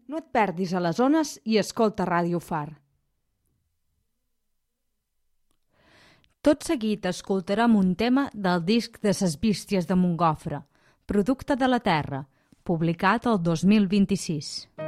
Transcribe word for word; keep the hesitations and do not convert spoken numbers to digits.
No et perdis a les ones i escolta Ràdio Far. Tot seguit escoltarem un tema del disc de Ses Bísties de Montgofre, Producte de la Terra, publicat el dos mil vint-i-sis.